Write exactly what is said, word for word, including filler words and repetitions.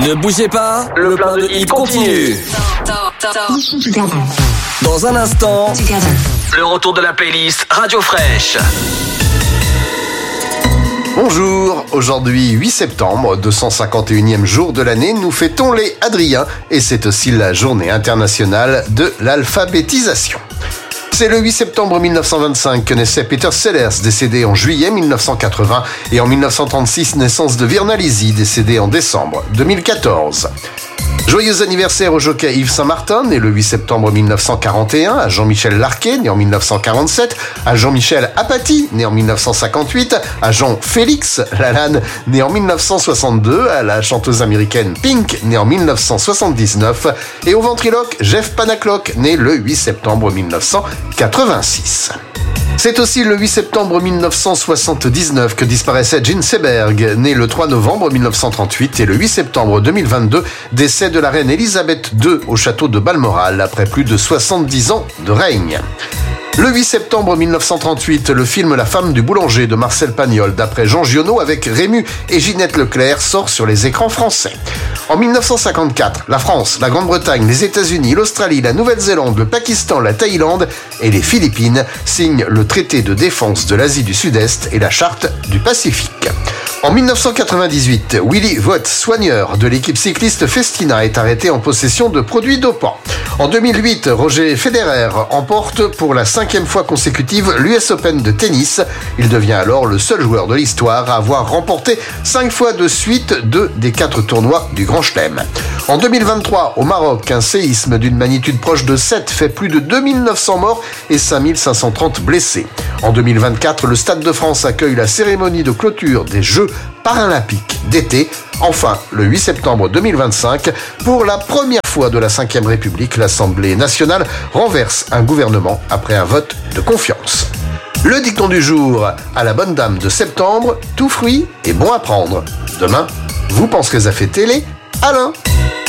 Ne bougez pas, le, le plein de hits continue. Dans un instant, le retour de la playlist Radio Fraîche. Bonjour, aujourd'hui huit septembre, deux cent cinquante et unième jour de l'année, nous fêtons les Adriens et c'est aussi la journée internationale de l'alphabétisation. C'est le huit septembre mille neuf cent vingt-cinq que naissait Peter Sellers, décédé en juillet mille neuf cent quatre-vingts, et en mille neuf cent trente-six, naissance de Virna Lisi, décédé en décembre deux mille quatorze. Joyeux anniversaire au jockey Yves Saint-Martin, né le huit septembre mille neuf cent quarante et un, à Jean-Michel Larquet, né en mille neuf cent quarante-sept, à Jean-Michel Apathy, né en mille neuf cent cinquante-huit, à Jean-Félix Lalanne, né en mille neuf cent soixante-deux, à la chanteuse américaine Pink, née en mille neuf cent soixante-dix-neuf, et au ventriloque Jeff Panaclock, né le huit septembre mille neuf cent quatre-vingt-six. C'est aussi le huit septembre mille neuf cent soixante-dix-neuf que disparaissait Jean Seberg, né le trois novembre mille neuf cent trente-huit, et le huit septembre deux mille vingt-deux, décès de la reine Elisabeth deux au château de Balmoral après plus de soixante-dix ans de règne. Le huit septembre mille neuf cent trente-huit, le film La femme du boulanger de Marcel Pagnol, d'après Jean Giono avec Rému et Ginette Leclerc, sort sur les écrans français. En mille neuf cent cinquante-quatre, la France, la Grande-Bretagne, les États-Unis, l'Australie, la Nouvelle-Zélande, le Pakistan, la Thaïlande et les Philippines signent le traité de défense de l'Asie du Sud-Est et la charte du Pacifique. En mille neuf cent quatre-vingt-dix-huit, Willy Vogt, soigneur de l'équipe cycliste Festina, est arrêté en possession de produits dopants. En deux mille huit, Roger Federer emporte pour la cinquième fois consécutive l'U S Open de tennis. Il devient alors le seul joueur de l'histoire à avoir remporté cinq fois de suite deux des quatre tournois du Grand Chelem. En deux mille vingt-trois, au Maroc, un séisme d'une magnitude proche de sept fait plus de deux mille neuf cents morts et cinq mille cinq cent trente blessés. En deux mille vingt-quatre, le Stade de France accueille la cérémonie de clôture des Jeux paralympiques d'été. Enfin, le huit septembre deux mille vingt-cinq, pour la première fois de la cinquième République, l'Assemblée nationale renverse un gouvernement après un vote de confiance. Le dicton du jour, à la bonne dame de septembre, tout fruit est bon à prendre. Demain, vous penserez à fêter les Alain.